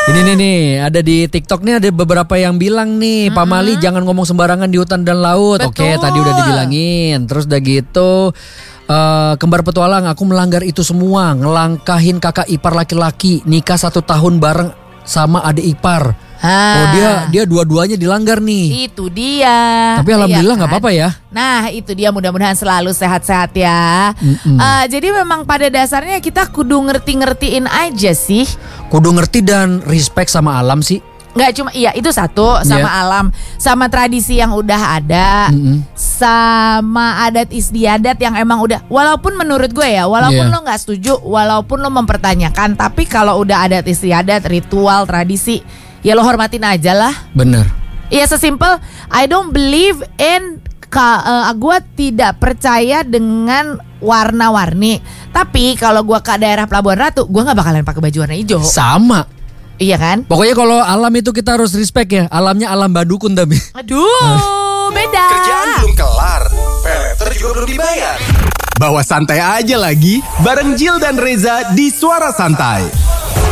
Ini nih, ada di TikTok nih ada beberapa yang bilang nih, Pak Mali jangan ngomong sembarangan di hutan dan laut. Betul. Oke, tadi udah dibilangin. Terus udah gitu, kembar petualang, aku melanggar itu semua. Ngelangkahin kakak ipar laki-laki, nikah 1 tahun bareng sama adik ipar. Oh dia dua-duanya dilanggar nih. Itu dia. Tapi alhamdulillah Iya nggak apa-apa ya. Nah itu dia, mudah-mudahan selalu sehat-sehat ya. Jadi memang pada dasarnya kita kudu ngerti-ngertiin aja sih. Kudu ngerti dan respect sama alam sih. Nggak cuma, iya itu satu, sama alam, sama tradisi yang udah ada, sama adat istiadat yang emang udah, walaupun menurut gue ya, walaupun lo nggak setuju, walaupun lo mempertanyakan, tapi kalau udah adat istiadat, ritual, tradisi, ya lo hormatin aja lah. Bener. Iya, sesimpel I don't believe in gue tidak percaya dengan warna-warni. Tapi kalau gue ke daerah Pelabuhan Ratu, gue nggak bakalan pakai baju warna hijau. Sama. Iya kan? Pokoknya kalau alam itu kita harus respect ya. Alamnya alam Badukun tapi. Aduh, beda. Kerjaan belum kelar, paylater juga belum dibayar. Bawa santai aja lagi, bareng Jill dan Reza di Suara Santai.